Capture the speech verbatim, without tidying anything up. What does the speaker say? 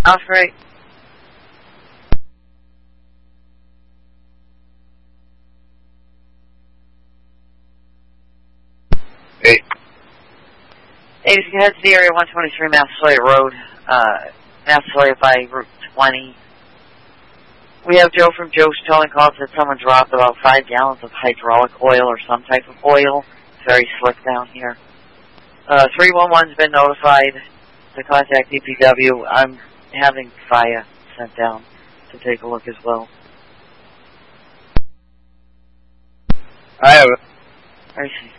Sounds great. Hey. Hey, if you head to the area one twenty-three Massasoit Road, uh, Massasoit by Route twenty. We have Joe from Joe's Towing calls that someone dropped about five gallons of hydraulic oil or some type of oil. It's very slick down here. Uh, three one one's been notified to contact D P W. I'm having fire sent down to take a look as well. I have it. I see.